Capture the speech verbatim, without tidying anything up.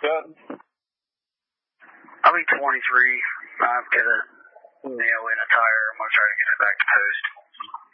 cut? I'll be twenty-three. I've got a nail in a tire. I'm going to try to get it back to post.